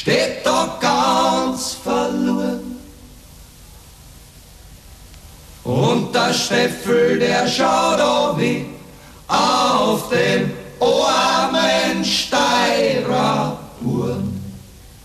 steht da ganz verloren. Und der Steffel, der schaut da wie auf den armen Steirer Uhren.